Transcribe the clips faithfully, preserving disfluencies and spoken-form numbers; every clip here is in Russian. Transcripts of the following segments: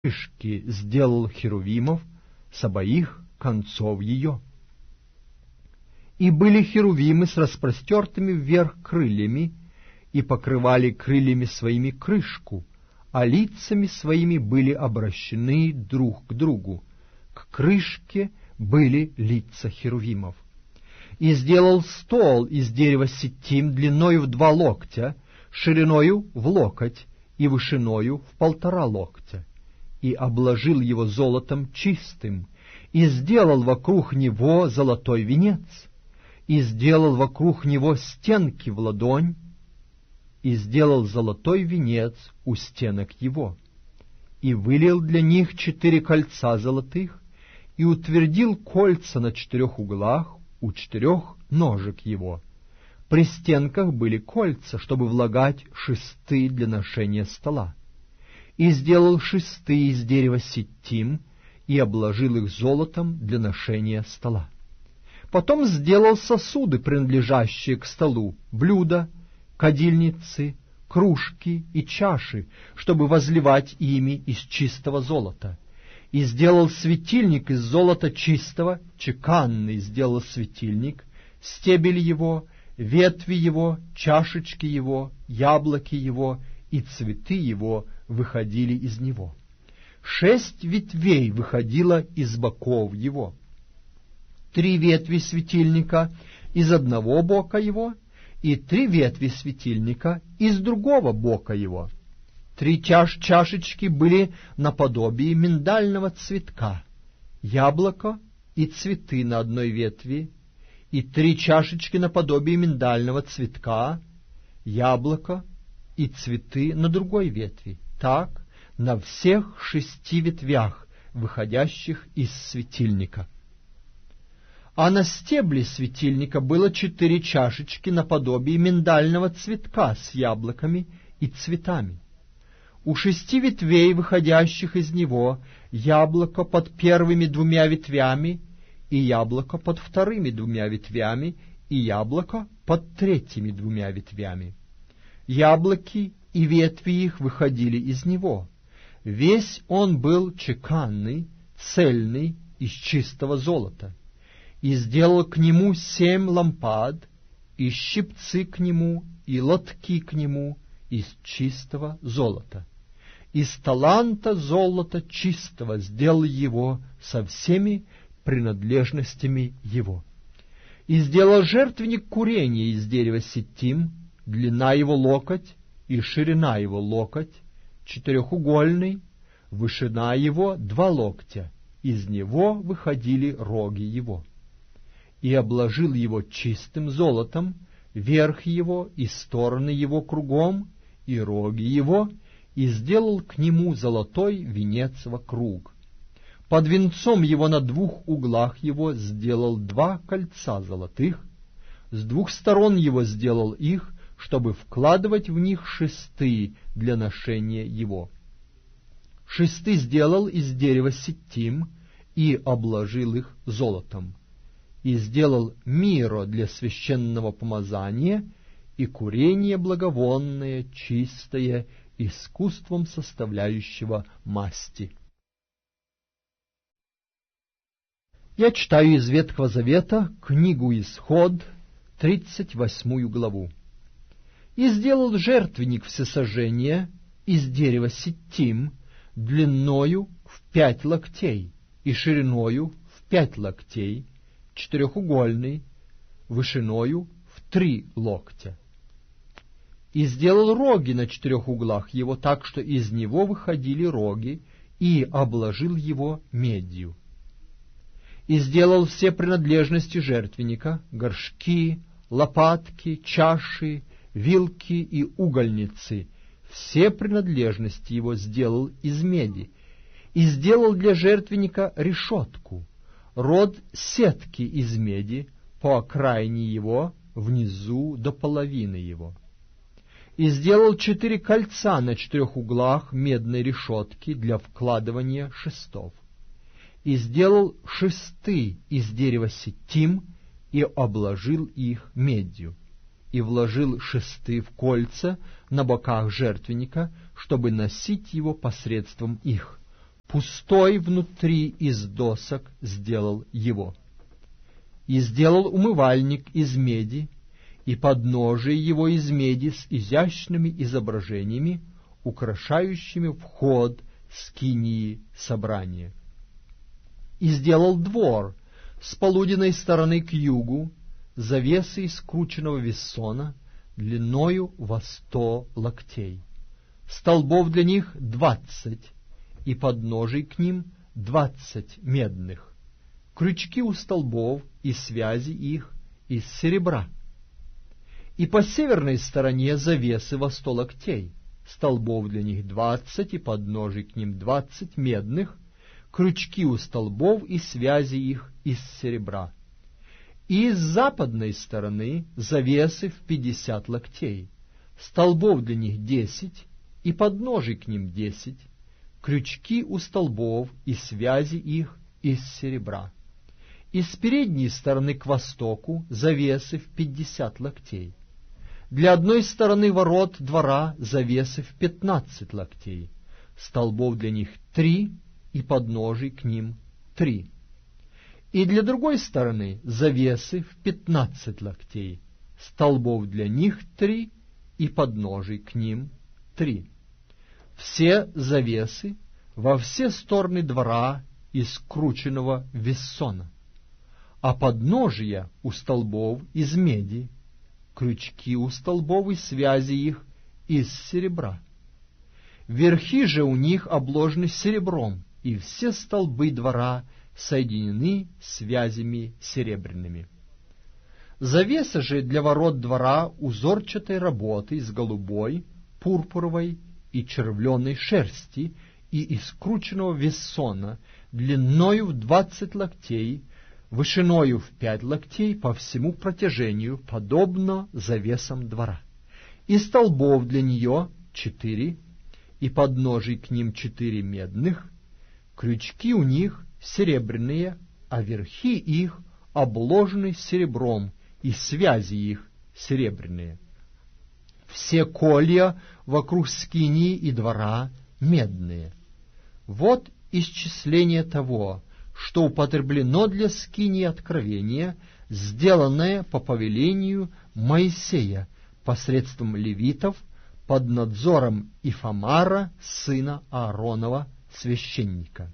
крышки сделал херувимов с обоих концов ее. И были херувимы с распростертыми вверх крыльями, и покрывали крыльями своими крышку, а лицами своими были обращены друг к другу. К крышке были лица херувимов. И сделал стол из дерева ситим длиною в два локтя, шириною в локоть и вышиною в полтора локтя, и обложил его золотом чистым, и сделал вокруг него золотой венец, и сделал вокруг него стенки в ладонь, и сделал золотой венец у стенок его, и вылил для них четыре кольца золотых, и утвердил кольца на четырех углах у четырех ножек его. При стенках были кольца, чтобы влагать шесты для ношения стола. И сделал шесты из дерева ситим, и обложил их золотом для ношения стола. Потом сделал сосуды, принадлежащие к столу, блюда, кадильницы, кружки и чаши, чтобы возливать ими из чистого золота. И сделал светильник из золота чистого, чеканный сделал светильник, стебель его, ветви его, чашечки его, яблоки его и цветы его выходили из него. Шесть ветвей выходило из боков его. Три ветви светильника из одного бока его, и три ветви светильника из другого бока его. Три чаш чашечки были наподобие миндального цветка, яблоко и цветы на одной ветви, и три чашечки наподобие миндального цветка, яблоко и цветы на другой ветви. Так на всех шести ветвях, выходящих из светильника. А на стебле светильника было четыре чашечки наподобие миндального цветка с яблоками и цветами. У шести ветвей, выходящих из него, яблоко под первыми двумя ветвями, и яблоко под вторыми двумя ветвями, и яблоко под третьими двумя ветвями. Яблоки и ветви их выходили из него. Весь он был чеканный, цельный, из чистого золота. И сделал к нему семь лампад, и щипцы к нему, и лотки к нему из чистого золота. Из таланта золота чистого сделал его со всеми принадлежностями его. И сделал жертвенник курения из дерева ситим, длина его локоть и ширина его локоть, четырехугольный, вышина его два локтя, из него выходили роги его. И обложил его чистым золотом, верх его и стороны его кругом, и роги его, и сделал к нему золотой венец вокруг. Под венцом его на двух углах его сделал два кольца золотых, с двух сторон его сделал их, чтобы вкладывать в них шесты для ношения его. Шесты сделал из дерева ситим и обложил их золотом. И сделал миро для священного помазания и курение благовонное, чистое, искусством составляющего масти. Я читаю из Ветхого Завета книгу Исход, тридцать восьмую главу. «И сделал жертвенник всесожжения из дерева ситим длиною в пять локтей и шириною в пять локтей, четырехугольный, вышиною в три локтя. И сделал роги на четырех углах его так, что из него выходили роги, и обложил его медью. И сделал все принадлежности жертвенника, горшки, лопатки, чаши, вилки и угольницы, все принадлежности его сделал из меди, и сделал для жертвенника решетку, род сетки из меди по окраине его, внизу до половины его. И сделал четыре кольца на четырех углах медной решетки для вкладывания шестов. И сделал шесты из дерева ситим и обложил их медью. И вложил шесты в кольца на боках жертвенника, чтобы носить его посредством их. пустой внутри из досок сделал его. И сделал умывальник из меди, и подножие его из меди с изящными изображениями, украшающими вход скинии собрания. И сделал двор с полуденной стороны к югу, завесы из скрученного вессона, длиною во сто локтей. Столбов для них двадцать, и подножий к ним двадцать медных. Крючки у столбов и связи их из серебра. И по северной стороне завесы во сто локтей. Столбов для них двадцать, и подножий к ним двадцать медных. Крючки у столбов и связи их из серебра. И с западной стороны завесы в пятьдесят локтей. Столбов для них десять, и подножий к ним десять. Крючки у столбов и связи их из серебра. И с передней стороны к востоку завесы в пятьдесят локтей. Для одной стороны ворот двора завесы в пятнадцать локтей. Столбов для них три, и подножий к ним три. И для другой стороны завесы в пятнадцать локтей. Столбов для них три, и подножий к ним три. Все завесы во все стороны двора из скрученного вессона, а подножия у столбов из меди, крючки у столбов и связи их из серебра. Верхи же у них обложены серебром, и все столбы двора соединены связями серебряными. Завеса же для ворот двора узорчатой работы из голубой, пурпуровой и червленой шерсти и из скрученного вессона, длиною в двадцать локтей, вышиною в пять локтей по всему протяжению, подобно завесам двора. И столбов для нее четыре, и подножий к ним четыре медных, крючки у них серебряные, а верхи их обложены серебром, и связи их серебряные. Все колья вокруг скинии и двора медные. Вот исчисление того, что употреблено для скинии откровения, сделанное по повелению Моисея посредством левитов под надзором Ифамара, сына Ааронова, священника.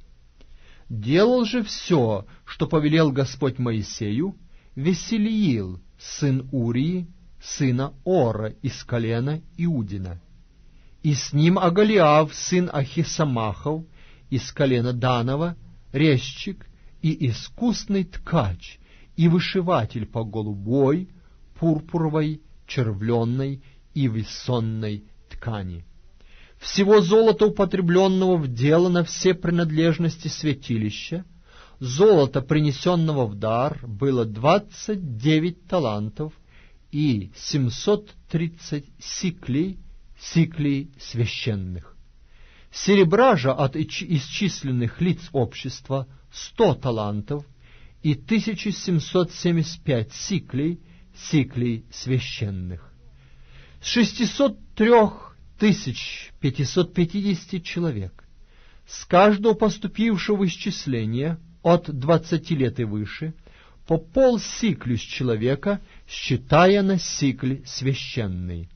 Делал же все, что повелел Господь Моисею, Веселиил, сын Урии, сына Ора из колена Иудина, и с ним Агалиав, сын Ахисамахов, из колена Данова, резчик и искусный ткач, и вышиватель по голубой, пурпуровой, червленной и вессонной ткани. Всего золота, употребленного в дело на все принадлежности святилища, золота, принесенного в дар, было двадцать девять талантов и семьсот тридцать сиклей, сиклей священных. Серебра же от исчисленных лиц общества сто талантов и тысяча семьсот семьдесят пять сиклей, сиклей священных. С шестисот трех тысяч пятисот пятидесяти человек, с каждого поступившего исчисления от двадцати лет и выше, по полсиклю с человека, считая на сикль священный.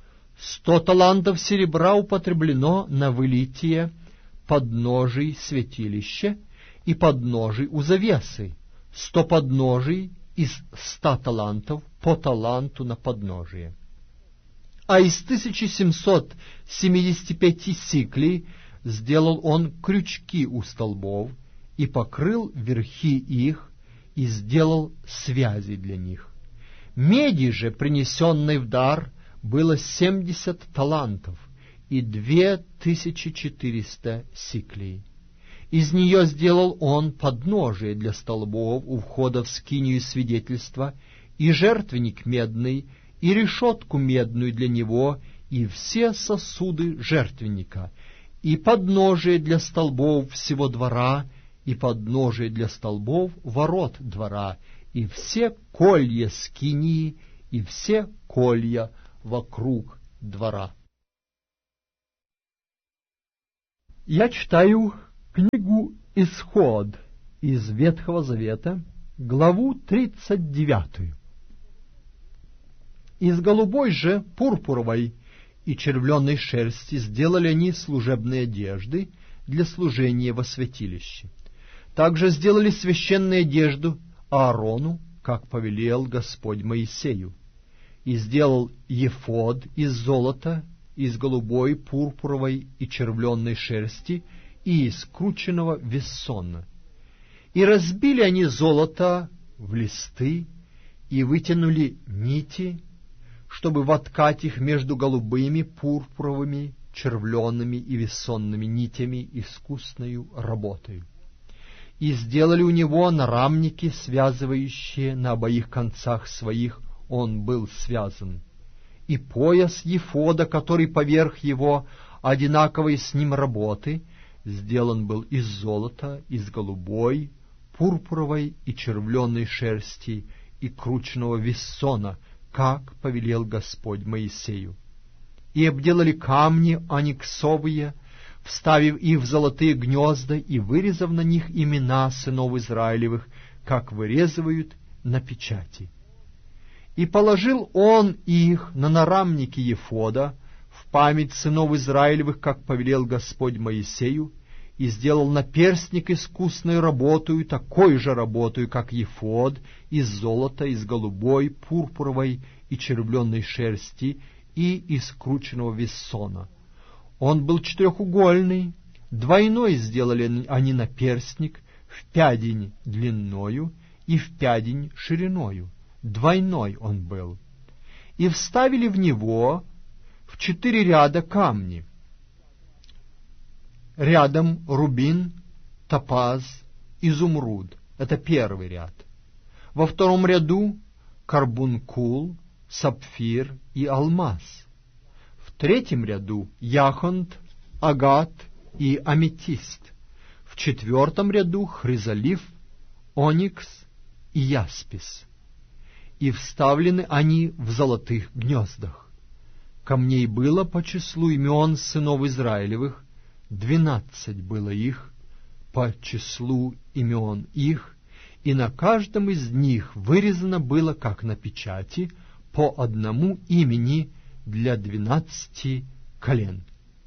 Сто талантов серебра употреблено на вылитие подножий святилища и подножий у завесы, сто подножий из ста талантов по таланту на подножие. А из тысячи семисот семидесяти пяти сиклей сделал он крючки у столбов и покрыл верхи их и сделал связи для них. Меди же, принесенной в дар, было семьдесят талантов и две тысячи четыреста сиклей. Из нее сделал он подножие для столбов у входа в скинию свидетельства, и жертвенник медный, и решетку медную для него, и все сосуды жертвенника, и подножие для столбов всего двора, и подножие для столбов ворот двора, и все колья скинии, и все колья вокруг двора. Я читаю книгу Исход из Ветхого Завета, главу тридцать девятую. Из голубой же, пурпуровой и червленой шерсти сделали они служебные одежды для служения во святилище. Также сделали священную одежду Аарону, как повелел Господь Моисею, и сделал ефод из золота, из голубой, пурпуровой и червленной шерсти и из крученного вессона. И разбили они золото в листы и вытянули нити, чтобы воткать их между голубыми, пурпуровыми, червленными и вессонными нитями искусною работою. И сделали у него нарамники, связывающие на обоих концах своих, он был связан. И пояс ефода, который поверх его, одинаковой с ним работы, сделан был из золота, из голубой, пурпуровой и червленной шерсти и крученного вессона, как повелел Господь Моисею. И обделали камни ониксовые, вставив их в золотые гнезда и вырезав на них имена сынов Израилевых, как вырезывают на печати. И положил он их на нарамники ефода в память сынов Израилевых, как повелел Господь Моисею, и сделал наперстник искусной работою, такой же работою, как ефод, из золота, из голубой, пурпуровой и червленной шерсти и из крученного вессона. Он был четырехугольный, двойной сделали они наперстник, в пядень длинною и в пядень шириною. Двойной он был. И вставили в него в четыре ряда камни. Рядом рубин, топаз, изумруд. Это первый ряд. Во втором ряду карбункул, сапфир и алмаз. В третьем ряду яхонт, агат и аметист. В четвертом ряду хризолиф, оникс и яспис. И вставлены они в золотых гнездах. Камней было по числу имен сынов Израилевых, двенадцать было их, по числу имен их, и на каждом из них вырезано было, как на печати, по одному имени для двенадцати колен.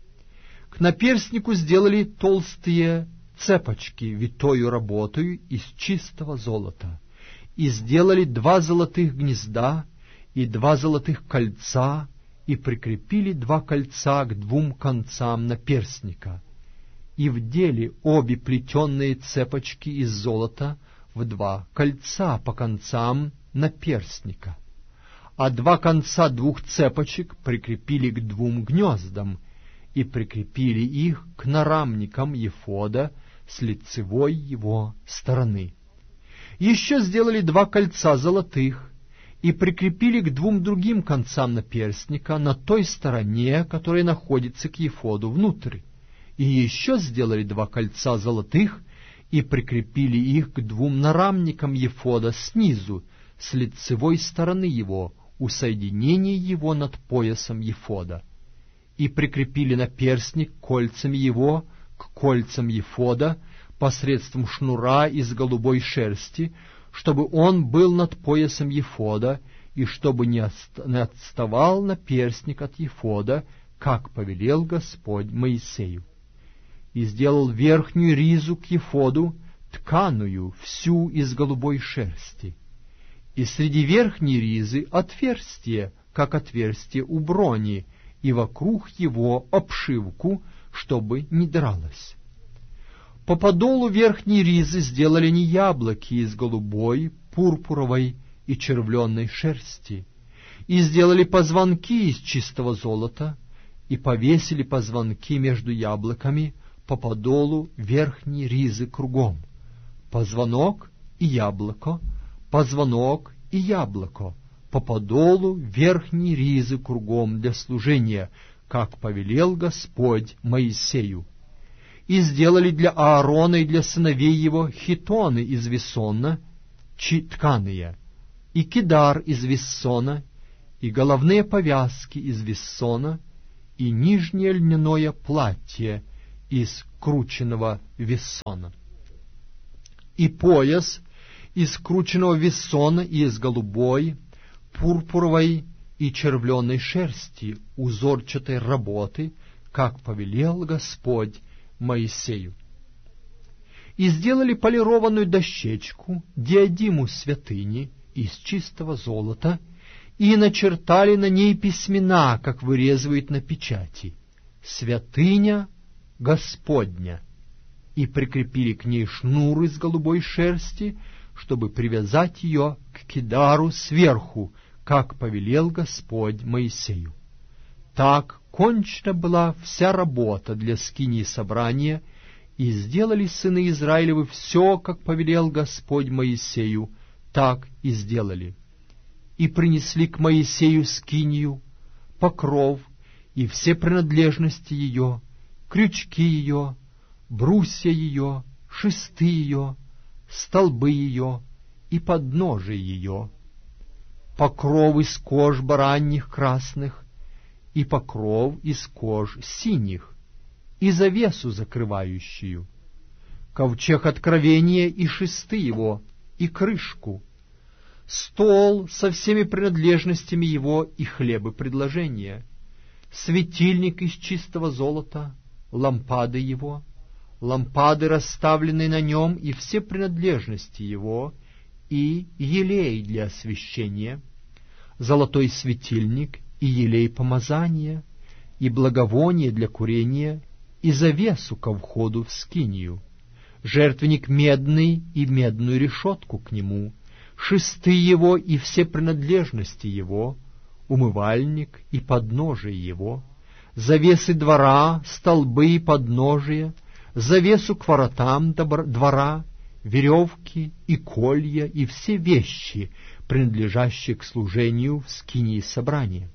К наперстнику сделали толстые цепочки, витою работою из чистого золота, и сделали два золотых гнезда и два золотых кольца, и прикрепили два кольца к двум концам наперстника, и вдели обе плетенные цепочки из золота в два кольца по концам наперстника, а два конца двух цепочек прикрепили к двум гнездам и прикрепили их к нарамникам ефода с лицевой его стороны. Еще сделали два кольца золотых и прикрепили к двум другим концам наперстника на той стороне, которая находится к ефоду внутрь. И еще сделали два кольца золотых и прикрепили их к двум нарамникам ефода снизу, с лицевой стороны его, у соединения его над поясом ефода. И прикрепили наперстник кольцами его к кольцам ефода посредством шнура из голубой шерсти, чтобы он был над поясом ефода, и чтобы не отставал наперстник от ефода, как повелел Господь Моисею. И сделал верхнюю ризу к ефоду, тканую, всю из голубой шерсти. И среди верхней ризы отверстие, как отверстие у брони, и вокруг его обшивку, чтобы не дралось. По подолу верхней ризы сделали они яблоки из голубой, пурпуровой и червленной шерсти, и сделали позвонки из чистого золота, и повесили позвонки между яблоками по подолу верхней ризы кругом. Позвонок и яблоко, позвонок и яблоко, по подолу верхней ризы кругом для служения, как повелел Господь Моисею. И сделали для Аарона и для сыновей его хитоны из вессона, тканые, и кидар из вессона, и головные повязки из вессона, и нижнее льняное платье из крученного вессона. и пояс из крученного вессона и из голубой, пурпуровой и червленой шерсти узорчатой работы, как повелел Господь Моисею. И сделали полированную дощечку, диадиму святыни из чистого золота, и начертали на ней письмена, как вырезывают на печати: «Святыня Господня», и прикрепили к ней шнур из голубой шерсти, чтобы привязать ее к кидару сверху, как повелел Господь Моисею. Так кончена была вся работа для скинии собрания, и сделали сыны Израилевы все, как повелел Господь Моисею, так и сделали. И принесли к Моисею скинию, покров и все принадлежности ее, крючки ее, брусья ее, шесты ее, столбы ее и подножие ее, покров из кож бараньих красных и покров из кож синих, и завесу закрывающую, ковчег откровения и шесты его, и крышку, стол со всеми принадлежностями его и хлебы предложения, светильник из чистого золота, лампады его, лампады, расставленные на нем, и все принадлежности его, и елей для освящения, золотой светильник, и елей помазания, и благовоние для курения, и завесу ко входу в скинию, жертвенник медный и медную решетку к нему, шесты его и все принадлежности его, умывальник и подножие его, завесы двора, столбы и подножия, завесу к воротам двора, веревки и колья и все вещи, принадлежащие к служению в скинии собрания,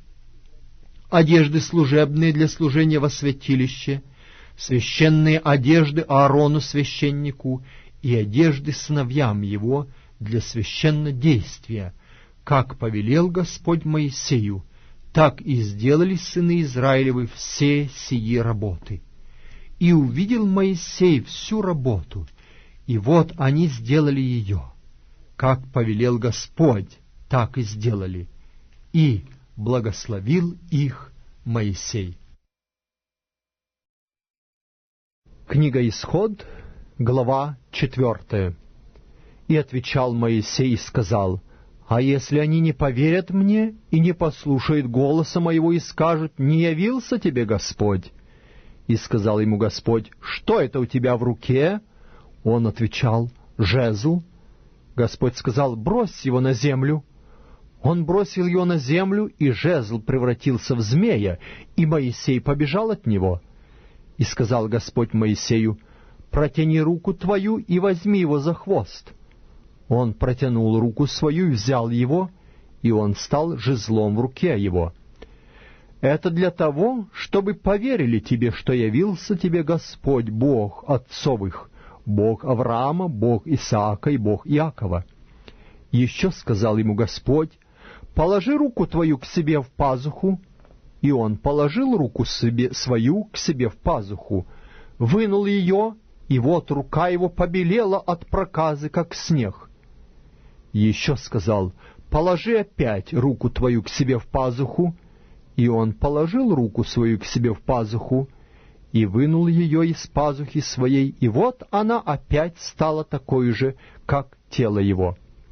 одежды служебные для служения во святилище, священные одежды Аарону священнику и одежды сыновьям его для священнодействия, как повелел Господь Моисею, так и сделали сыны Израилевы все сии работы. И увидел Моисей всю работу, и вот они сделали ее, как повелел Господь, так и сделали, и благословил их Моисей. Книга Исход, глава четвертая. И отвечал Моисей и сказал: «А если они не поверят мне и не послушают голоса моего и скажут: не явился тебе Господь?» И сказал ему Господь: «Что это у тебя в руке?» Он отвечал: «Жезл». Господь сказал: «Брось его на землю». Он бросил его на землю, и жезл превратился в змея, и Моисей побежал от него. И сказал Господь Моисею: «Протяни руку твою и возьми его за хвост». Он протянул руку свою и взял его, и он стал жезлом в руке его. Это для того, чтобы поверили тебе, что явился тебе Господь, Бог отцовых, Бог Авраама, Бог Исаака и Бог Иакова. Еще сказал ему Господь: «Положи руку твою к себе в пазуху». И он положил руку себе, свою к себе в пазуху, вынул ее, и вот рука его побелела от проказы, как снег. Еще сказал: «Положи опять руку твою к себе в пазуху». И он положил руку свою к себе в пазуху, и вынул ее из пазухи своей, и вот она опять стала такой же, как тело его.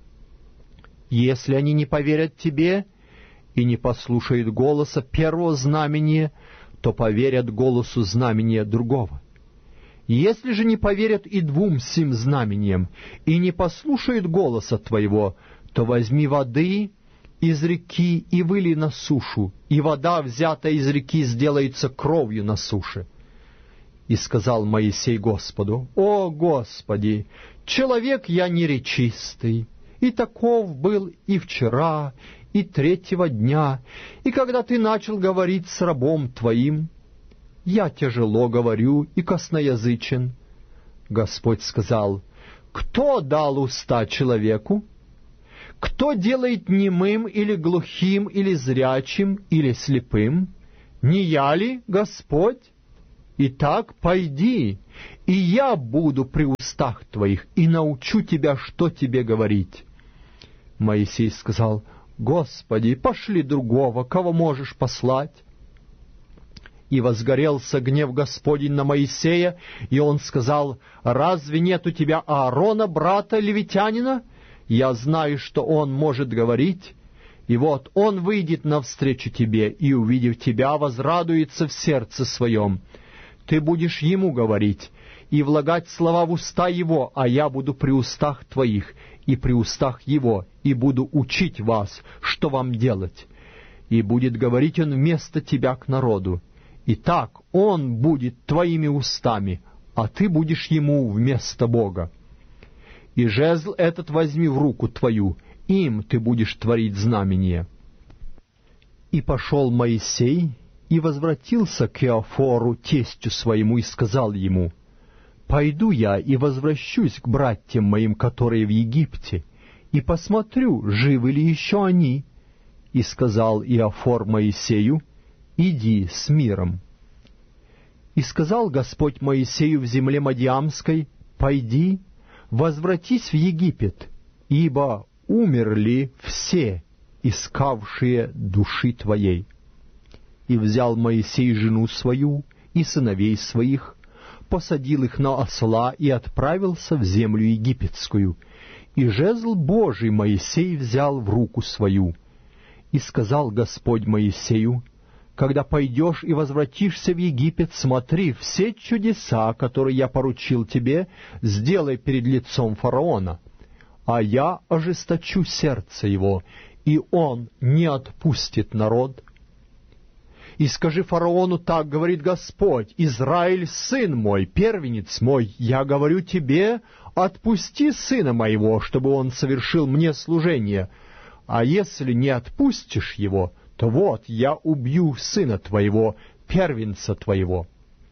Если они не поверят тебе и не послушают голоса первого знамения, то поверят голосу знамения другого. Если же не поверят и двум сим знамениям, и не послушают голоса твоего, то возьми воды из реки и выли на сушу, и вода, взятая из реки, сделается кровью на суше. И сказал Моисей Господу: «О Господи, человек я неречистый, и таков был и вчера, и третьего дня, и когда ты начал говорить с рабом твоим, я тяжело говорю и косноязычен». Господь сказал: «Кто дал уста человеку? Кто делает немым или глухим, или зрячим, или слепым? Не я ли Господь? Итак, пойди, и я буду при устах устах твоих, и научу тебя, что тебе говорить». Моисей сказал: «Господи, пошли другого, кого можешь послать». И возгорелся гнев Господень на Моисея, и он сказал: «Разве нет у тебя Аарона, брата левитянина? Я знаю, что он может говорить. И вот он выйдет навстречу тебе, и, увидев тебя, возрадуется в сердце своем. Ты будешь ему говорить и влагать слова в уста его, а я буду при устах твоих и при устах его, и буду учить вас, что вам делать. И будет говорить он вместо тебя к народу. И так он будет твоими устами, а ты будешь ему вместо Бога. И жезл этот возьми в руку твою, им ты будешь творить знамение». И пошел Моисей и возвратился к Иофору, тестю своему, и сказал ему: «Пойду я и возвращусь к братьям моим, которые в Египте, и посмотрю, живы ли еще они». И сказал Иофор Моисею: «Иди с миром». И сказал Господь Моисею в земле Мадиамской: «Пойди, возвратись в Египет, ибо умерли все, искавшие души твоей». И взял Моисей жену свою и сыновей своих, посадил их на осла и отправился в землю египетскую. И жезл Божий Моисей взял в руку свою. И сказал Господь Моисею: «Когда пойдешь и возвратишься в Египет, смотри, все чудеса, которые я поручил тебе, сделай перед лицом фараона, а я ожесточу сердце его, и он не отпустит народ. И скажи фараону: так говорит Господь: Израиль, сын мой, первенец мой, я говорю тебе, отпусти сына моего, чтобы он совершил мне служение, а если не отпустишь его, то вот я убью сына твоего, первенца твоего».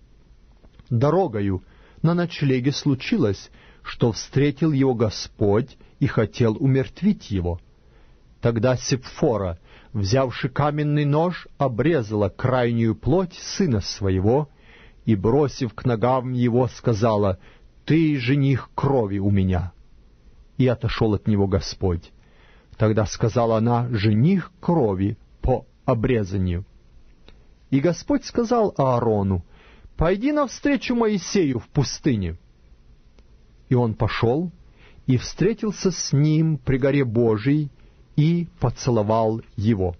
Дорогою на ночлеге случилось, что встретил его Господь и хотел умертвить его. Тогда Сепфора, взявши каменный нож, обрезала крайнюю плоть сына своего и, бросив к ногам его, сказала: «Ты жених крови у меня». И отошел от него Господь. Тогда сказала она: «Жених крови по обрезанию». И Господь сказал Аарону: «Пойди навстречу Моисею в пустыне». И он пошел и встретился с ним при горе Божией и поцеловал его.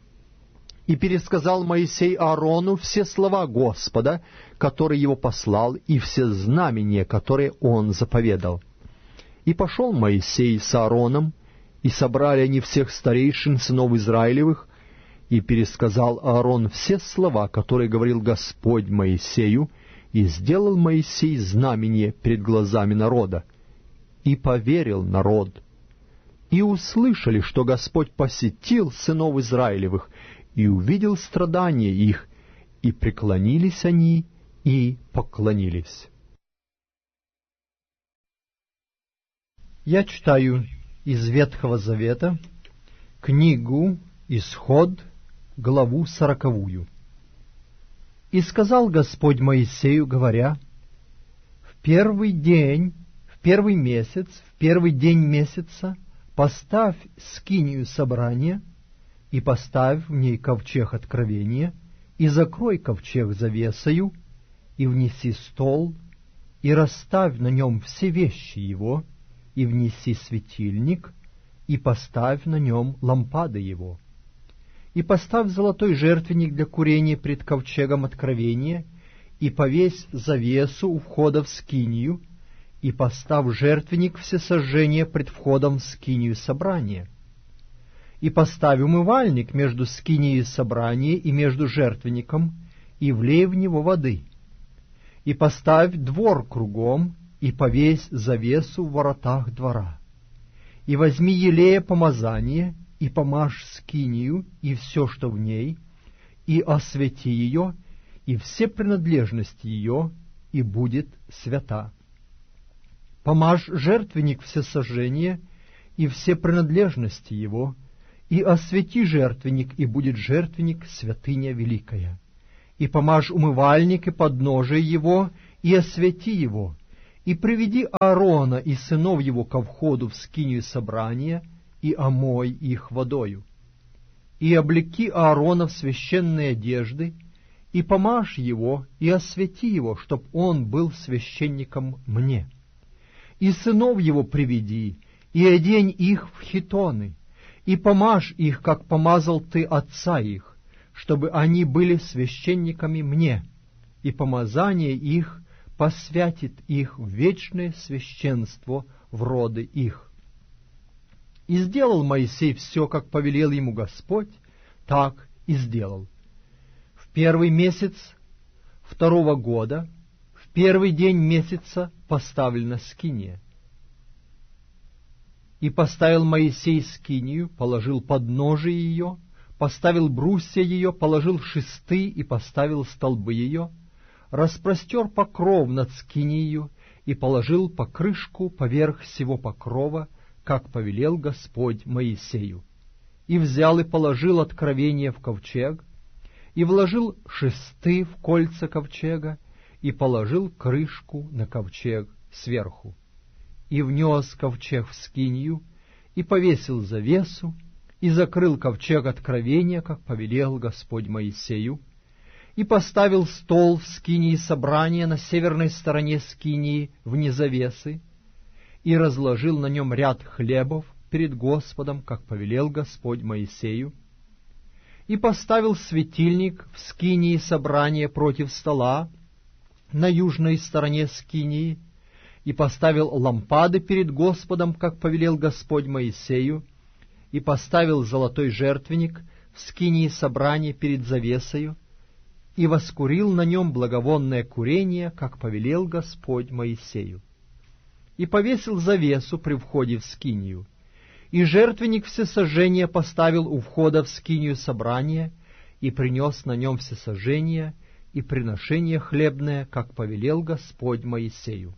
И пересказал Моисей Аарону все слова Господа, который его послал, и все знамения, которые он заповедал. И пошел Моисей с Аароном, и собрали они всех старейшин сынов Израилевых, и пересказал Аарон все слова, которые говорил Господь Моисею, и сделал Моисей знамение перед глазами народа. И поверил народ. И услышали, что Господь посетил сынов Израилевых, и увидел страдания их, и преклонились они, и поклонились. Я читаю из Ветхого Завета книгу «Исход», главу сороковую. «И сказал Господь Моисею, говоря: в первый день, в первый месяц, в первый день месяца поставь скинию собрания, и поставь в ней ковчег откровения, и закрой ковчег завесою, и внеси стол, и расставь на нем все вещи его, и внеси светильник, и поставь на нем лампады его. И поставь золотой жертвенник для курения пред ковчегом откровения, и повесь завесу у входа в скинию, и поставь жертвенник всесожжения пред входом в скинию собрания. И поставь умывальник между скинией собрания и между жертвенником, и влей в него воды. И поставь двор кругом, и повесь завесу в воротах двора. И возьми елея помазание, и помажь скинию, и все, что в ней, и освети ее, и все принадлежности ее, и будет свята. Помажь жертвенник всесожжения, и все принадлежности его, и освети жертвенник, и будет жертвенник святыня великая. И помажь умывальник и подножие его, и освети его, И приведи Аарона и сынов его ко входу в скинию собрания, и омой их водою. И облеки Аарона в священные одежды, и помажь его, и освети его, чтоб он был священником мне. И сынов его приведи, и одень их в хитоны, и помажь их, как помазал ты отца их, чтобы они были священниками мне, и помазание их посвятит их в вечное священство в роды их. И сделал Моисей все, как повелел ему Господь, так и сделал. В первый месяц второго года, в первый день месяца поставлена скиния. И поставил Моисей скинию, положил подножие ее, поставил брусья ее, положил шесты и поставил столбы ее, распростер покров над скинию и положил покрышку поверх всего покрова, как повелел Господь Моисею. И взял и положил откровение в ковчег, и вложил шесты в кольца ковчега, и положил крышку на ковчег сверху. И внес ковчег в скинию, и повесил завесу, и закрыл ковчег откровения, как повелел Господь Моисею, и поставил стол в скинии собрания на северной стороне скинии вне завесы, и разложил на нем ряд хлебов перед Господом, как повелел Господь Моисею, и поставил светильник в скинии собрания против стола на южной стороне скинии, и поставил лампады перед Господом, как повелел Господь Моисею, и поставил золотой жертвенник в скинии собрания перед завесою, и воскурил на нем благовонное курение, как повелел Господь Моисею. И повесил завесу при входе в скинию, и жертвенник всесожжения поставил у входа в скинию собрания, и принес на нем всесожжение и приношение хлебное, как повелел Господь Моисею.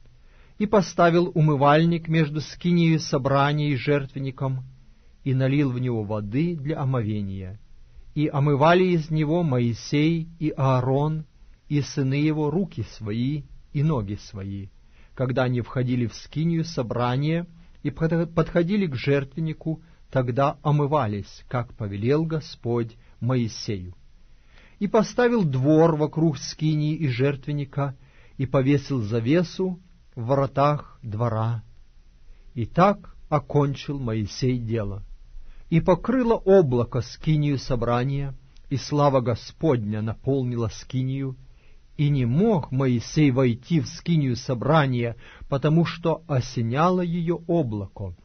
И поставил умывальник между скинией собрания и жертвенником, и налил в него воды для омовения. И омывали из него Моисей и Аарон, и сыны его руки свои и ноги свои, когда они входили в скинию собрания и подходили к жертвеннику, тогда омывались, как повелел Господь Моисею. И поставил двор вокруг скинии и жертвенника, и повесил завесу в воротах двора. И так окончил Моисей дело. И покрыло облако скинию собрания, и слава Господня наполнила скинию, и не мог Моисей войти в скинию собрания, потому что осеняло ее облако,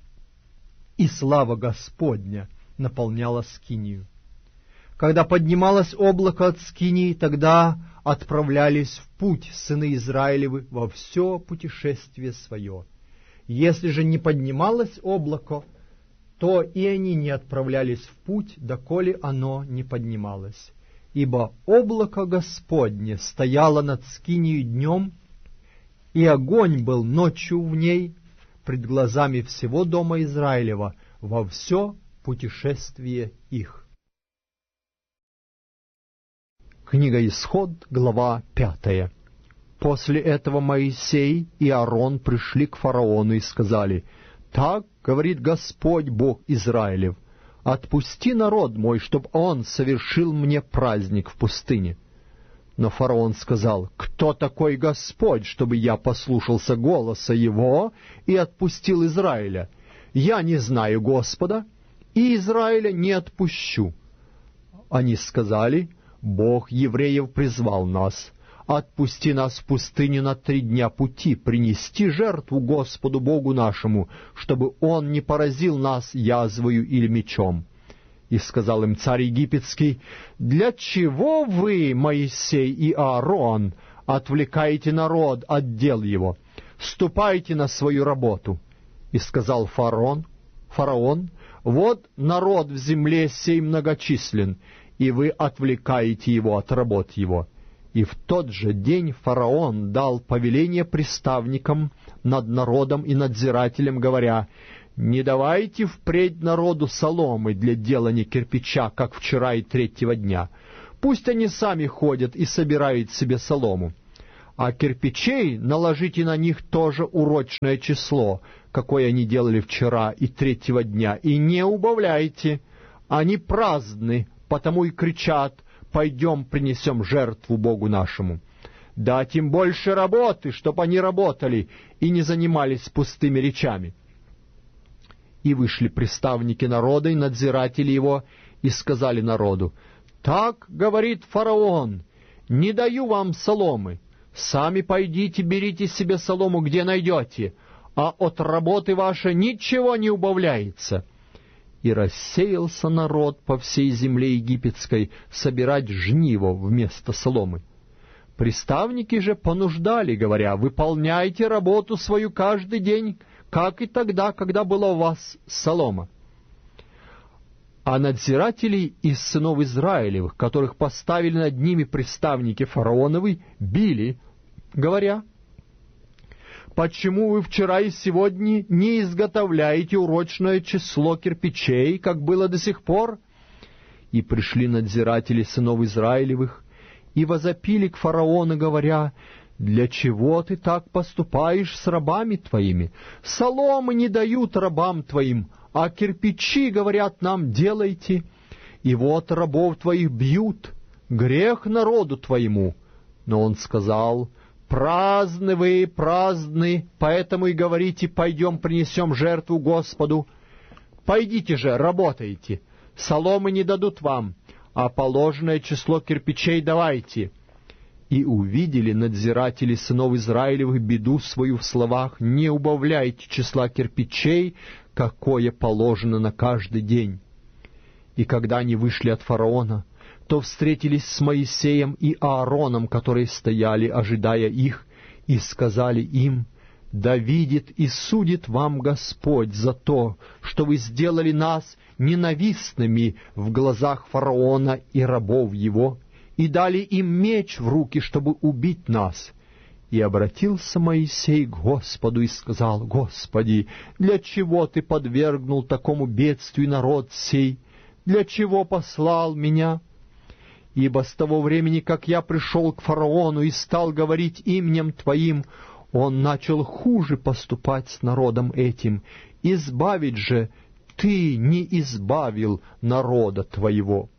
и слава Господня наполняла скинию. Когда поднималось облако от скинии, тогда отправлялись в путь сыны Израилевы во все путешествие свое. Если же не поднималось облако, то и они не отправлялись в путь, доколе оно не поднималось. Ибо облако Господне стояло над скинией днем, и огонь был ночью в ней пред глазами всего дома Израилева во все путешествие их. Книга Исход, глава пятая. После этого Моисей и Аарон пришли к фараону и сказали: «Так говорит Господь Бог Израилев: отпусти народ мой, чтоб он совершил мне праздник в пустыне». Но фараон сказал: «Кто такой Господь, чтобы я послушался голоса его и отпустил Израиля? Я не знаю Господа, и Израиля не отпущу». Они сказали: «Бог евреев призвал нас. Отпусти нас в пустыню на три дня пути, принести жертву Господу Богу нашему, чтобы Он не поразил нас язвою или мечом». И сказал им царь египетский: «Для чего вы, Моисей и Аарон, отвлекаете народ от дел его? Ступайте на свою работу». И сказал фараон, фараон: «Вот народ в земле сей многочислен, и вы отвлекаете его от работ его». И в тот же день фараон дал повеление приставникам над народом и надзирателям, говоря: «Не давайте впредь народу соломы для делания кирпича, как вчера и третьего дня. Пусть они сами ходят и собирают себе солому. а кирпичей наложите на них тоже урочное число, какое они делали вчера и третьего дня, и не убавляйте. Они праздны, потому и кричат: пойдем принесем жертву Богу нашему. Дать им больше работы, чтоб они работали и не занимались пустыми речами. И вышли приставники народа и надзиратели его, и сказали народу: так говорит фараон, не даю вам соломы, сами пойдите, берите себе солому, где найдете, а от работы вашей ничего не убавляется. И рассеялся народ по всей земле египетской собирать жниво вместо соломы. Приставники же понуждали, говоря: выполняйте работу свою каждый день, как и тогда, когда была у вас солома. А надзирателей из сынов Израилевых, которых поставили над ними приставники фараоновы, били, говоря: почему вы вчера и сегодня не изготовляете урочное число кирпичей, как было до сих пор? И пришли надзиратели сынов Израилевых и возопили к фараону, говоря: для чего ты так поступаешь с рабами твоими? Соломы не дают рабам твоим, а кирпичи, говорят нам, делайте. И вот рабов твоих бьют, грех народу твоему. Но он сказал: праздны вы, праздны, поэтому и говорите: пойдем принесем жертву Господу. Пойдите же, работайте, соломы не дадут вам, а положенное число кирпичей давайте. И увидели надзиратели сынов Израилевых беду свою в словах: не убавляйте числа кирпичей, какое положено на каждый день. И когда они вышли от фараона, то встретились с Моисеем и Аароном, которые стояли, ожидая их, и сказали им: да видит и судит вам Господь за то, что вы сделали нас ненавистными в глазах фараона и рабов его, и дали им меч в руки, чтобы убить нас. И обратился Моисей к Господу и сказал: Господи, для чего ты подвергнул такому бедствию народ сей? Для чего послал меня? Ибо с того времени, как я пришел к фараону и стал говорить именем Твоим, он начал хуже поступать с народом этим. Избавить же Ты не избавил народа Твоего.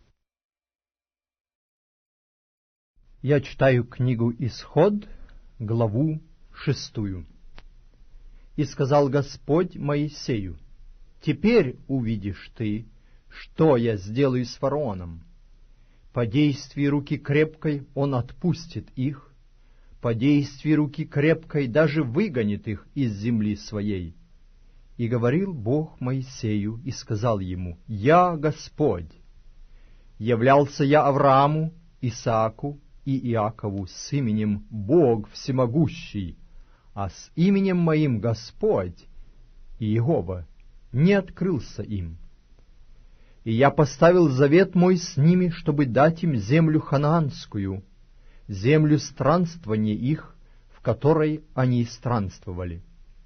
Я читаю книгу «Исход», главу шестую. «И сказал Господь Моисею: теперь увидишь ты, что я сделаю с фараоном. По действии руки крепкой он отпустит их, по действии руки крепкой даже выгонит их из земли своей. И говорил Бог Моисею и сказал ему: Я Господь. Являлся я Аврааму, Исааку и Иакову с именем Бог Всемогущий, а с именем моим Господь, Иегова, не открылся им. И я поставил завет мой с ними, чтобы дать им землю ханаанскую, землю странствования их, в которой они странствовали.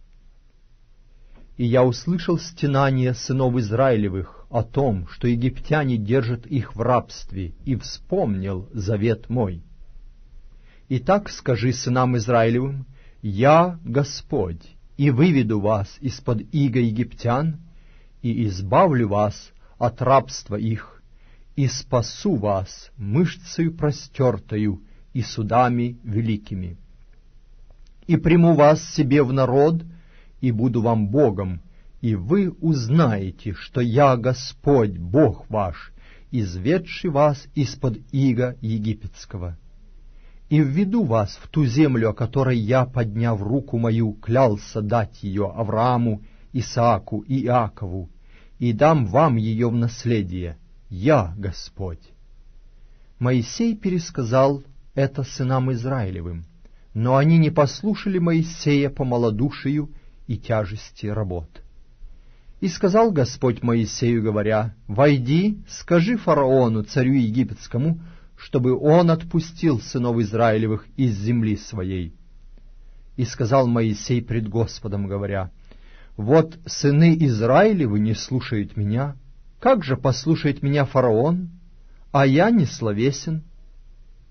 И я услышал стенание сынов Израилевых о том, что египтяне держат их в рабстве, и вспомнил завет мой. Итак, скажи сынам Израилевым: Я Господь, и выведу вас из-под ига египтян, и избавлю вас от рабства их, и спасу вас мышцею простертою и судами великими. И приму вас себе в народ, и буду вам Богом, и вы узнаете, что я Господь, Бог ваш, изведший вас из-под ига египетского. И введу вас в ту землю, о которой я, подняв руку мою, клялся дать ее Аврааму, Исааку и Иакову, и дам вам ее в наследие. Я Господь». Моисей пересказал это сынам Израилевым, но они не послушали Моисея по малодушию и тяжести работ. И сказал Господь Моисею, говоря: «Войди, скажи фараону, царю египетскому, чтобы он отпустил сынов Израилевых из земли своей». И сказал Моисей пред Господом, говоря: «Вот сыны Израилевы не слушают меня, как же послушает меня фараон, а я не словесен?»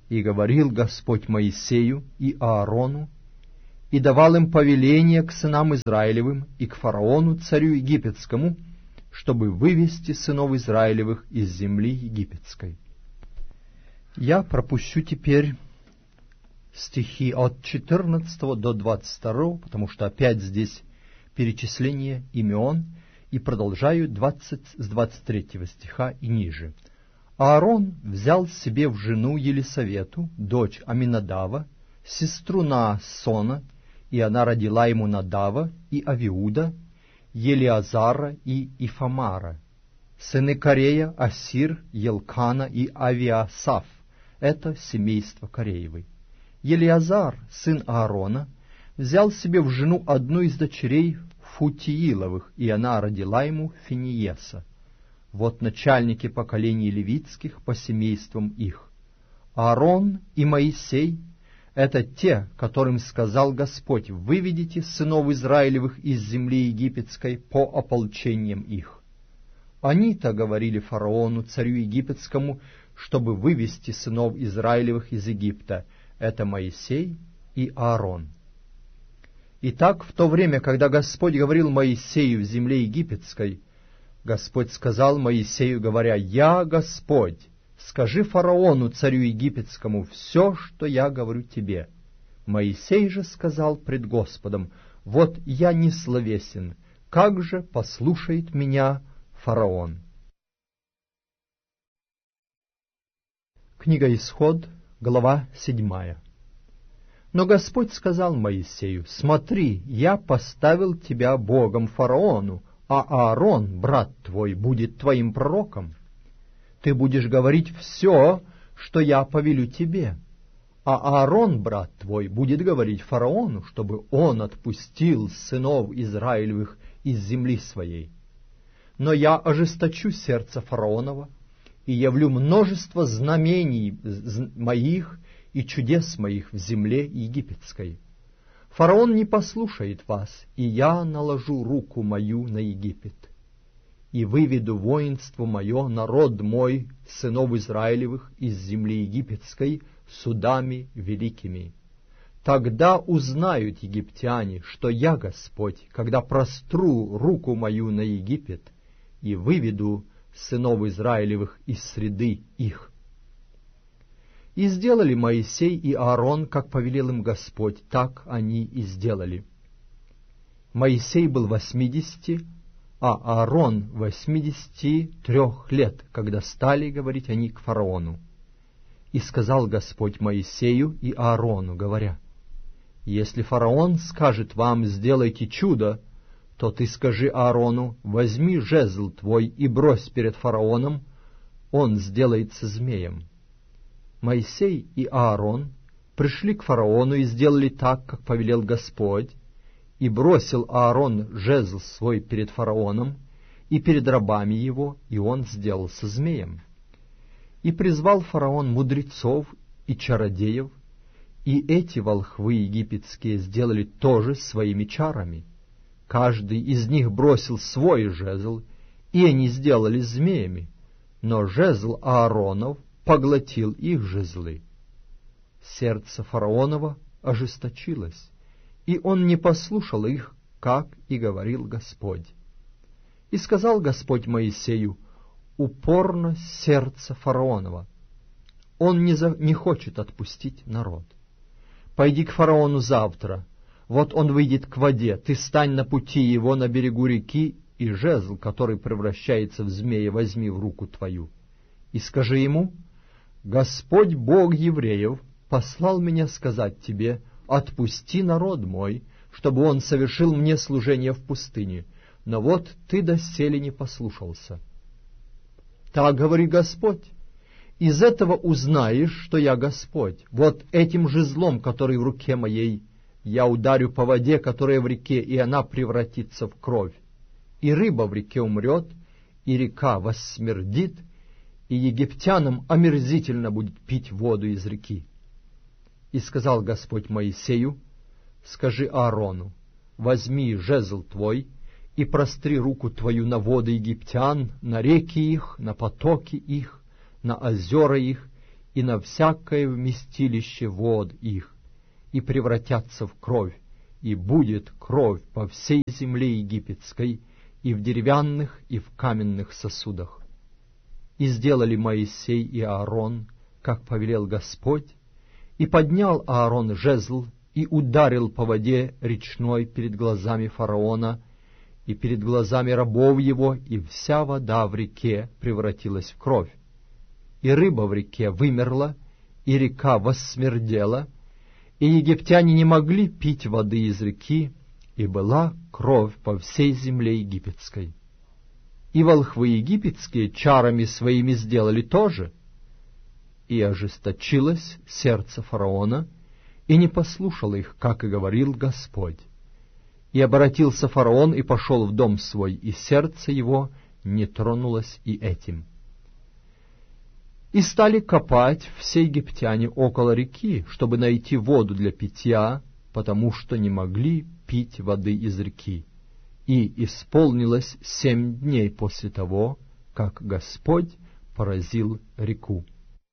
И говорил Господь Моисею и Аарону, и давал им повеление к сынам Израилевым и к фараону, царю египетскому, чтобы вывести сынов Израилевых из земли египетской. Я пропущу теперь стихи от четырнадцатого до двадцать второго, потому что опять здесь перечисление имен, и продолжаю двадцать, с двадцать третьего стиха и ниже. Аарон взял себе в жену Елисавету, дочь Аминадава, сестру Наасона, и она родила ему Надава и Авиуда, Елиазара и Ифамара. Сыны Корея, Асир, Елкана и Авиасаф. Это семейство Кореевой. Елиазар, сын Аарона, взял себе в жену одну из дочерей Футииловых, и она родила ему Финиеса. Вот начальники поколений левитских по семействам их. Аарон и Моисей — это те, которым сказал Господь: «Выведите сынов Израилевых из земли египетской по ополчениям их». Они-то говорили фараону, царю египетскому, чтобы вывести сынов Израилевых из Египта. Это Моисей и Аарон. Итак, в то время, когда Господь говорил Моисею в земле египетской, Господь сказал Моисею, говоря: «Я Господь, скажи фараону, царю египетскому, все, что я говорю тебе». Моисей же сказал пред Господом: «Вот я не словесен, как же послушает меня фараон?» Книга Исход, глава седьмая. Но Господь сказал Моисею: «Смотри, я поставил тебя Богом фараону, а Аарон, брат твой, будет твоим пророком. Ты будешь говорить все, что я повелю тебе, а Аарон, брат твой, будет говорить фараону, чтобы он отпустил сынов Израилевых из земли своей. Но я ожесточу сердце фараонова и явлю множество знамений моих и чудес моих в земле египетской. Фараон не послушает вас, и я наложу руку мою на Египет, и выведу воинство мое, народ мой, сынов Израилевых, из земли египетской судами великими. Тогда узнают египтяне, что я Господь, когда простру руку мою на Египет и выведу сынов Израилевых из среды их». И сделали Моисей и Аарон, как повелел им Господь, так они и сделали. Моисей был восьмидесяти, а Аарон восьмидесяти трех лет, когда стали говорить они к фараону. И сказал Господь Моисею и Аарону, говоря: «Если фараон скажет вам: сделайте чудо, то ты скажи Аарону: возьми жезл твой и брось перед фараоном, он сделается змеем». Моисей и Аарон пришли к фараону и сделали так, как повелел Господь, и бросил Аарон жезл свой перед фараоном и перед рабами его, и он сделался змеем. И призвал фараон мудрецов и чародеев, и эти волхвы египетские сделали тоже своими чарами. Каждый из них бросил свой жезл, и они сделались змеями, но жезл Ааронов поглотил их жезлы. Сердце фараонова ожесточилось, и он не послушал их, как и говорил Господь. И сказал Господь Моисею: «Упорно сердце фараонова, он не, за... не хочет отпустить народ. Пойди к фараону завтра, вот он выйдет к воде, ты стань на пути его на берегу реки, и жезл, который превращается в змея, возьми в руку твою, и скажи ему: Господь Бог евреев послал меня сказать тебе: отпусти народ мой, чтобы он совершил мне служение в пустыне, но вот ты доселе не послушался. Так говорит Господь: из этого узнаешь, что я Господь. Вот этим жезлом, который в руке моей, я ударю по воде, которая в реке, и она превратится в кровь, и рыба в реке умрет, и река воссмердит, и египтянам омерзительно будет пить воду из реки». И сказал Господь Моисею: «Скажи Аарону: возьми жезл твой и простри руку твою на воды египтян, на реки их, на потоки их, на озера их, и на всякое вместилище вод их, и превратятся в кровь, и будет кровь по всей земле египетской, и в деревянных, и в каменных сосудах. И сделали Моисей и Аарон, как повелел Господь, и поднял Аарон жезл, и ударил по воде речной перед глазами фараона, и перед глазами рабов его, и вся вода в реке превратилась в кровь. И рыба в реке вымерла, и река воссмердела, и египтяне не могли пить воды из реки, и была кровь по всей земле египетской. И волхвы египетские чарами своими сделали то же, и ожесточилось сердце фараона, и не послушал их, как и говорил Господь. И обратился фараон и пошел в дом свой, и сердце его не тронулось и этим. И стали копать все египтяне около реки, чтобы найти воду для питья, потому что не могли пить воды из реки. И исполнилось семь дней после того, как Господь поразил реку.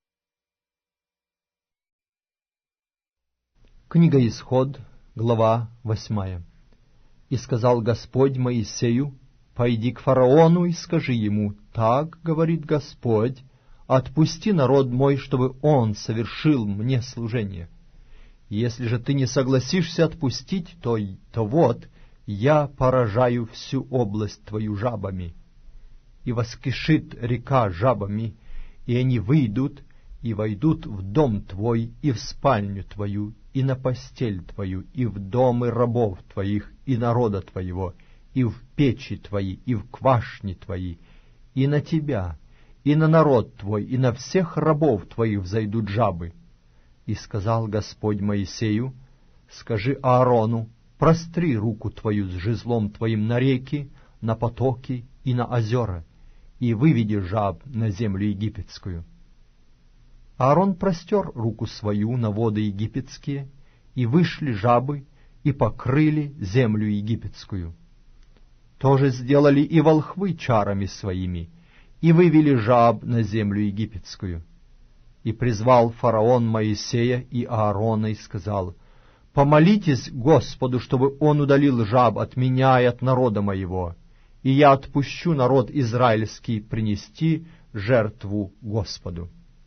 Книга Исход, глава восьмая. «И сказал Господь Моисею: пойди к фараону и скажи ему: так говорит Господь, отпусти народ мой, чтобы он совершил мне служение. Если же ты не согласишься отпустить, то, то вот я поражаю всю область твою жабами. И воскишит река жабами, и они выйдут и войдут в дом твой и в спальню твою, и на постель твою, и в домы рабов твоих, и народа твоего, и в печи твои, и в квашни твои, и на тебя, и на народ твой, и на всех рабов твоих взойдут жабы. И сказал Господь Моисею: скажи Аарону: простри руку твою с жезлом твоим на реки, на потоки и на озера, и выведи жаб на землю египетскую. Аарон простер руку свою на воды египетские, и вышли жабы, и покрыли землю египетскую. То же сделали и волхвы чарами своими, и вывели жаб на землю египетскую. И призвал фараон Моисея и Аарона и сказал: помолитесь Господу, чтобы он удалил жаб от меня и от народа моего, и я отпущу народ израильский принести жертву Господу.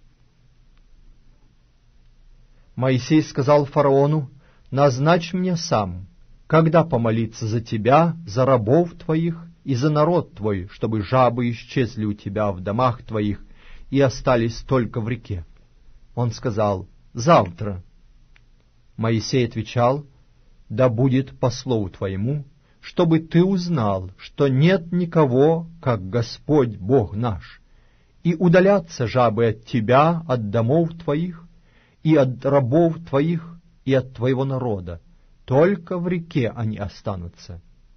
Моисей сказал фараону: назначь мне сам, когда помолиться за тебя, за рабов твоих и за народ твой, чтобы жабы исчезли у тебя в домах твоих и остались только в реке. Он сказал: завтра. Моисей отвечал: да будет по слову твоему, чтобы ты узнал, что нет никого, как Господь Бог наш, и удалятся жабы от тебя, от домов твоих, и от рабов твоих, и от твоего народа, только в реке они останутся.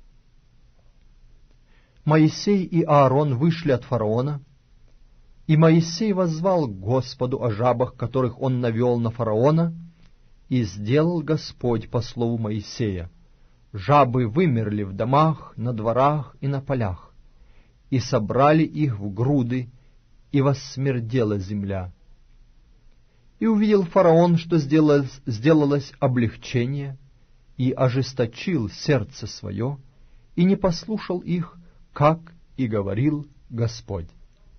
Моисей и Аарон вышли от фараона, и Моисей воззвал к Господу о жабах, которых он навел на фараона, и сделал Господь по слову Моисея. Жабы вымерли в домах, на дворах и на полях, и собрали их в груды, и воссмердела земля. И увидел фараон, что сделалось, сделалось облегчение, и ожесточил сердце свое, и не послушал их, как и говорил Господь.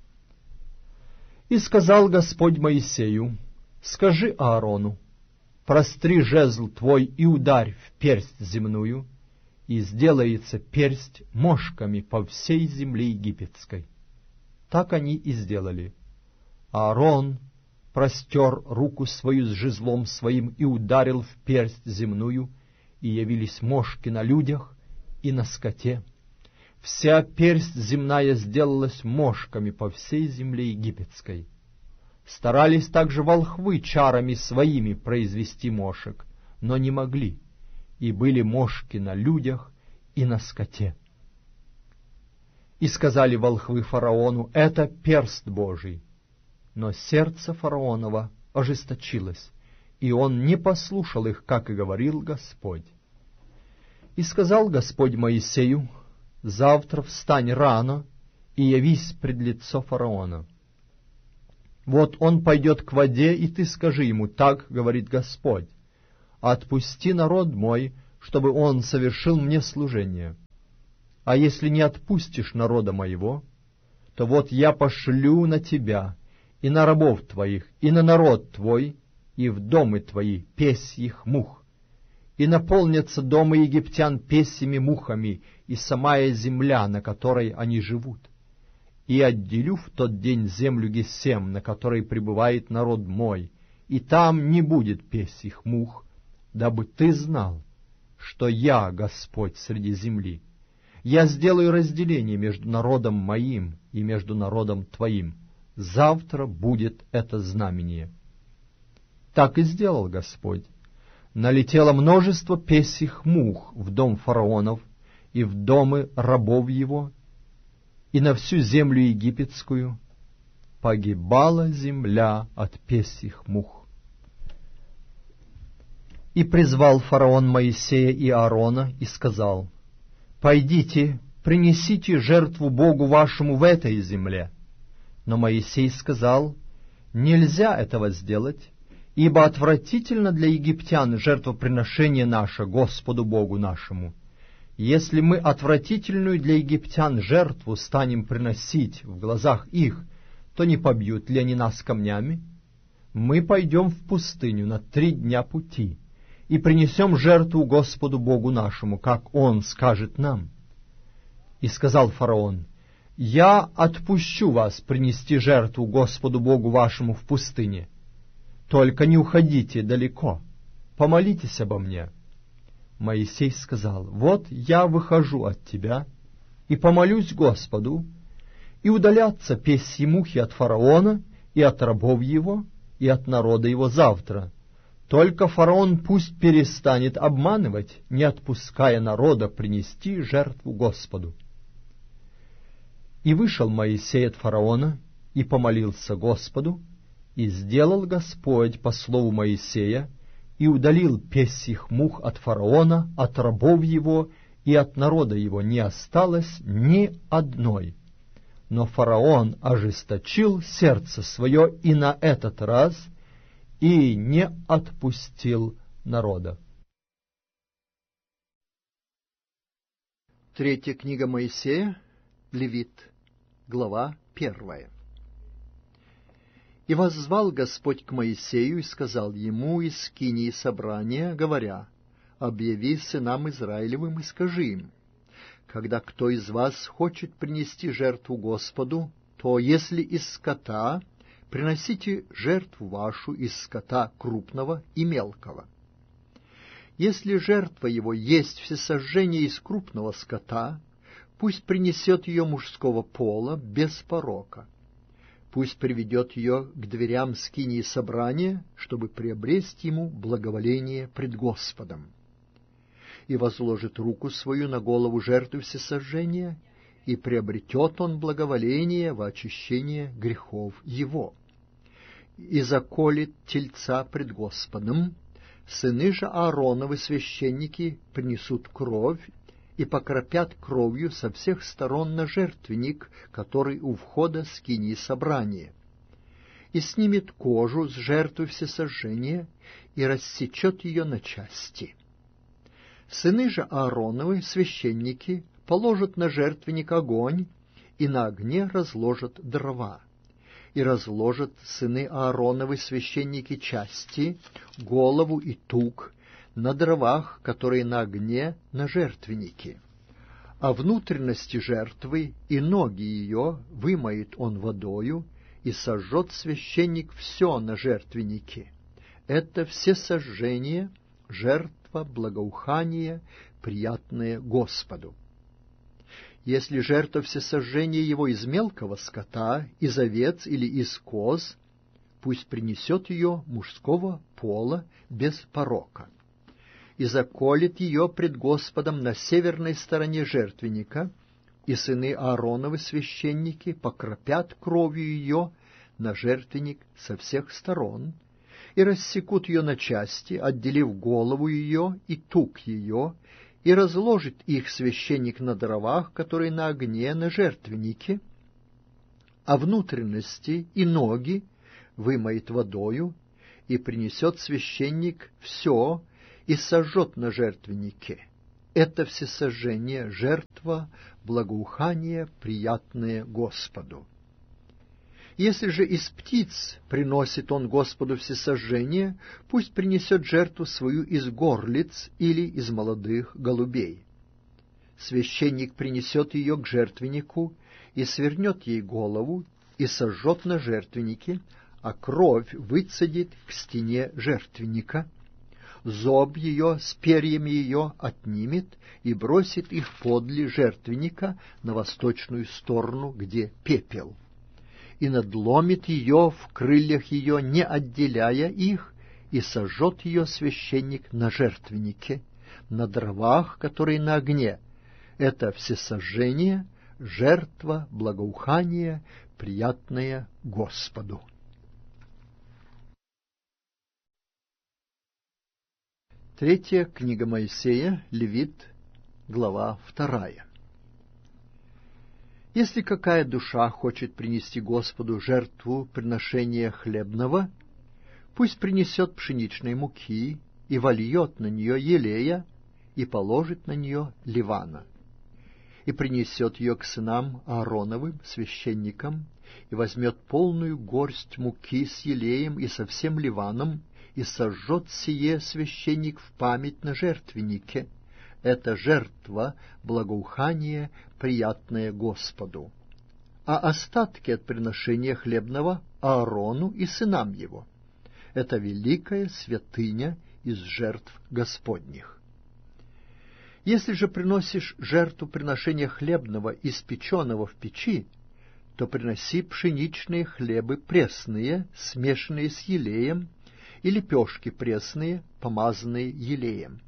И сказал Господь Моисею: скажи Аарону: простри жезл твой и ударь в персть земную, и сделается персть мошками по всей земле египетской. Так они и сделали. Аарон простер руку свою с жезлом своим и ударил в персть земную, и явились мошки на людях и на скоте. Вся персть земная сделалась мошками по всей земле египетской. Старались также волхвы чарами своими произвести мошек, но не могли, и были мошки на людях и на скоте. И сказали волхвы фараону: это перст Божий. Но сердце фараонова ожесточилось, и он не послушал их, как и говорил Господь. И сказал Господь Моисею: завтра встань рано и явись пред лицо фараона. Вот он пойдет к воде, и ты скажи ему, так говорит Господь, отпусти народ мой, чтобы он совершил мне служение. А если не отпустишь народа моего, то вот я пошлю на тебя и на рабов твоих, и на народ твой, и в домы твои песьих мух. И наполнятся дома египтян песьями мухами, и самая земля, на которой они живут. И отделю в тот день землю Гесем, на которой пребывает народ мой, и там не будет песьих мух, дабы ты знал, что я Господь среди земли. Я сделаю разделение между народом моим и между народом твоим. Завтра будет это знамение. Так и сделал Господь. Налетело множество песьих мух в дом фараонов и в домы рабов его, и на всю землю египетскую. Погибала земля от песьих мух. И призвал фараон Моисея и Аарона и сказал: «Пойдите, принесите жертву Богу вашему в этой земле». Но Моисей сказал: «Нельзя этого сделать, ибо отвратительно для египтян жертвоприношение наше Господу Богу нашему. Если мы отвратительную для египтян жертву станем приносить в глазах их, то не побьют ли они нас камнями? Мы пойдем в пустыню на три дня пути и принесем жертву Господу Богу нашему, как Он скажет нам». И сказал фараон: «Я отпущу вас принести жертву Господу Богу вашему в пустыне. Только не уходите далеко, помолитесь обо мне». Моисей сказал: «Вот я выхожу от тебя и помолюсь Господу, и удалятся песьи мухи от фараона и от рабов его и от народа его завтра. Только фараон пусть перестанет обманывать, не отпуская народа принести жертву Господу». И вышел Моисей от фараона и помолился Господу, и сделал Господь по слову Моисея, и удалил песьих мух от фараона, от рабов его и от народа его не осталось ни одной. Но фараон ожесточил сердце свое и на этот раз, и не отпустил народа. Третья книга Моисея, Левит, глава первая. «И воззвал Господь к Моисею и сказал ему из скинии собрания, говоря: объяви сынам Израилевым и скажи им: когда кто из вас хочет принести жертву Господу, то если из скота, приносите жертву вашу из скота крупного и мелкого. Если жертва его есть всесожжение из крупного скота, пусть принесет ее мужского пола без порока. Пусть приведет ее к дверям скинии собрания, чтобы приобрести ему благоволение пред Господом. И возложит руку свою на голову жертвы всесожжения, и приобретет он благоволение во очищение грехов его. И заколет тельца пред Господом. Сыны же Аароновы священники принесут кровь и покропят кровью со всех сторон на жертвенник, который у входа скинии собрания, и снимет кожу с жертвы всесожжения и рассечет ее на части. Сыны же Аароновы, священники, положат на жертвенник огонь, и на огне разложат дрова. И разложат сыны Аароновы, священники, части, голову и тук, на дровах, которые на огне на жертвеннике. А внутренности жертвы и ноги ее вымоет он водою, и сожжет священник все на жертвеннике. Это всесожжение, жертва благоухания, приятное Господу. Если жертва всесожжения его из мелкого скота, из овец или из коз, пусть принесет ее мужского пола без порока. И заколет ее пред Господом на северной стороне жертвенника, и сыны Аароновы священники покропят кровью ее на жертвенник со всех сторон, и рассекут ее на части, отделив голову ее и тук ее, и разложит их священник на дровах, которые на огне на жертвеннике, а внутренности и ноги вымоет водою, и принесет священник все и сожжет на жертвеннике. Это всесожжение, жертва, благоухание, приятное Господу. Если же из птиц приносит он Господу всесожжение, пусть принесет жертву свою из горлиц или из молодых голубей. Священник принесет ее к жертвеннику и свернет ей голову, и сожжет на жертвеннике, а кровь выцедит к стене жертвенника. Зоб ее с перьями ее отнимет и бросит их подле жертвенника на восточную сторону, где пепел, и надломит ее в крыльях ее, не отделяя их, и сожжет ее священник на жертвеннике, на дровах, которые на огне. Это всесожжение, жертва, благоухание, приятное Господу. Третья книга Моисея, Левит, глава вторая. Если какая душа хочет принести Господу жертву приношения хлебного, пусть принесет пшеничной муки и вольет на нее елея и положит на нее ливана, и принесет ее к сынам Аароновым, священникам, и возьмет полную горсть муки с елеем и со всем ливаном, и сожжет сие священник в память на жертвеннике. Это жертва, благоухание, приятное Господу. А остатки от приношения хлебного Аарону и сынам его. Это великая святыня из жертв Господних. Если же приносишь жертву приношения хлебного, испеченного в печи, то приноси пшеничные хлебы пресные, смешанные с елеем, и лепешки пресные, помазанные елеем.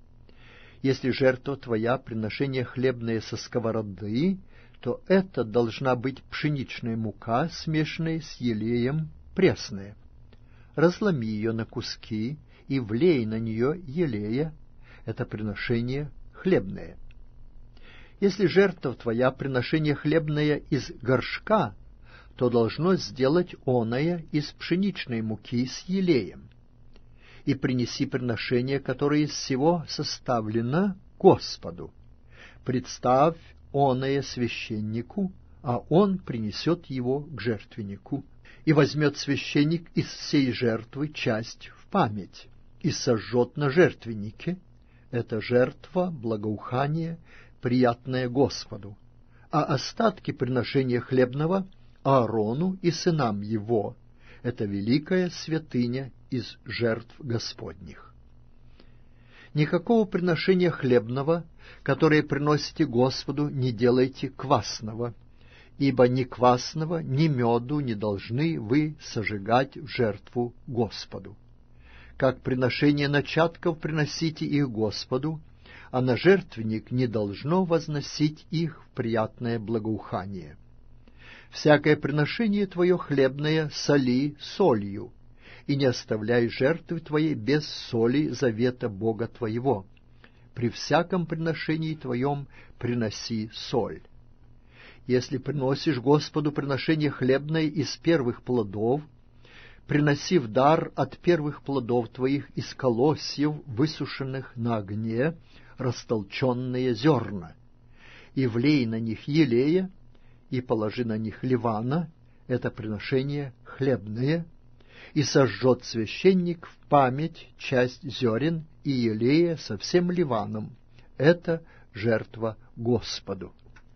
Если жертва твоя приношение хлебное со сковороды, то это должна быть пшеничная мука, смешанная с елеем, пресная. Разломи ее на куски и влей на нее елея, это приношение хлебное. Если жертва твоя приношение хлебное из горшка, то должно сделать оное из пшеничной муки с елеем. И принеси приношение, которое из всего составлено, Господу. Представь оное священнику, а он принесет его к жертвеннику. И возьмет священник из всей жертвы часть в память, и сожжет на жертвеннике. Это жертва, благоухание, приятное Господу. А остатки приношения хлебного Аарону и сынам его. Это великая святыня из жертв Господних. Никакого приношения хлебного, которое приносите Господу, не делайте квасного, ибо ни квасного, ни меду не должны вы сожигать в жертву Господу. Как приношение начатков приносите их Господу, а на жертвенник не должно возносить их в приятное благоухание. Всякое приношение твое хлебное соли солью, и не оставляй жертвы твоей без соли завета Бога твоего. При всяком приношении твоем приноси соль. Если приносишь Господу приношение хлебное из первых плодов, приноси в дар от первых плодов твоих из колосьев, высушенных на огне, растолченные зерна, и влей на них елея, и положи на них ливана, это приношение хлебное, и сожжет священник в память часть зерен и елея со всем ливаном, это жертва Господу.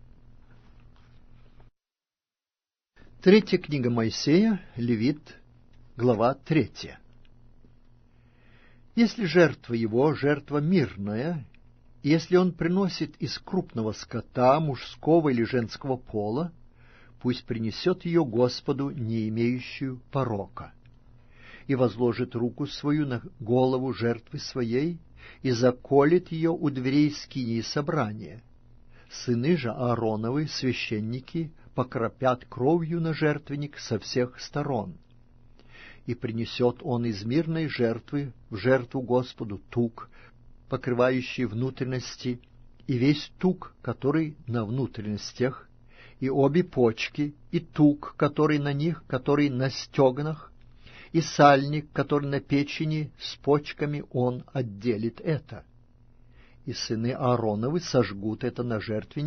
Третья книга Моисея, Левит, глава третья. Если жертва его жертва мирная, если он приносит из крупного скота, мужского или женского пола, пусть принесет ее Господу, не имеющую порока, и возложит руку свою на голову жертвы своей, и заколет ее у дверей скинии собрания. Сыны же Аароновы, священники, покропят кровью на жертвенник со всех сторон. И принесет он из мирной жертвы в жертву Господу тук, покрывающий внутренности, и весь тук, который на внутренностях, и обе почки, и тук, который на них, который на стегнах, и сальник, который на печени, с почками он отделит это. И сыны Аароновы сожгут это на жертвеннике